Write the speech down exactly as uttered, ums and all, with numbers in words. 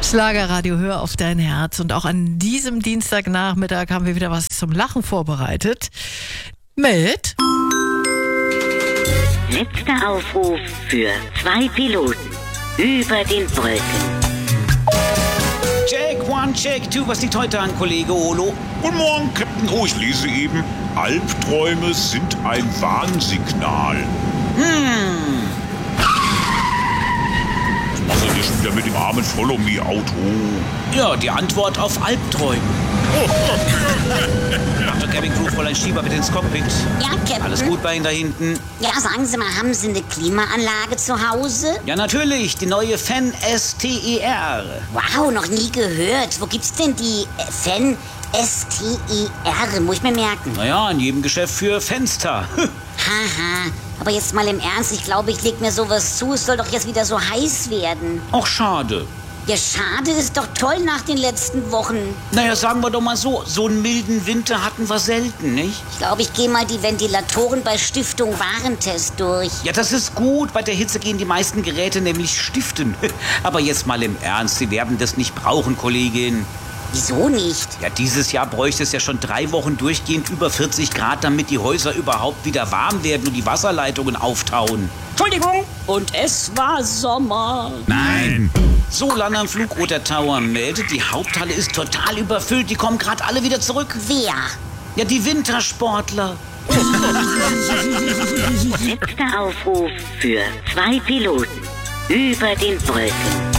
Schlagerradio, hör auf dein Herz. Und auch an diesem Dienstagnachmittag haben wir wieder was zum Lachen vorbereitet. Mit letzter Aufruf für zwei Piloten über den Wolken. Check, one, check, two. Was liegt heute an, Kollege Olo? Guten Morgen, Captain. Oh, ich lese eben, Albträume sind ein Warnsignal. Hm. Was macht ihr schon wieder mit dem armen Follow-Me-Auto? Ja, die Antwort auf Albträume. Doktor Cabin Crew, Fräulein Schieber, bitte ins Cockpit. Ja, Captain. Alles gut bei Ihnen da hinten? Ja, sagen Sie mal, haben Sie eine Klimaanlage zu Hause? Ja, natürlich, die neue Fan S T E R. Wow, noch nie gehört. Wo gibt's denn die äh, Fan S T E R? Muss ich mir merken. Naja, in jedem Geschäft für Fenster. Haha, aber jetzt mal im Ernst, ich glaube, ich leg mir sowas zu. Es soll doch jetzt wieder so heiß werden. Auch schade. Ja, schade, ist doch toll nach den letzten Wochen. Naja, sagen wir doch mal so, so einen milden Winter hatten wir selten, nicht? Ich glaube, ich gehe mal die Ventilatoren bei Stiftung Warentest durch. Ja, das ist gut. Bei der Hitze gehen die meisten Geräte nämlich stiften. Aber jetzt mal im Ernst, Sie werden das nicht brauchen, Kollegin. Wieso nicht? Ja, dieses Jahr bräuchte es ja schon drei Wochen durchgehend über vierzig Grad, damit die Häuser überhaupt wieder warm werden und die Wasserleitungen auftauen. Entschuldigung, und es war Sommer. Nein! So, London Flugroter Tower meldet, die Haupthalle ist total überfüllt. Die kommen gerade alle wieder zurück. Wer? Ja, die Wintersportler. Letzter Aufruf für zwei Piloten über den Wolken.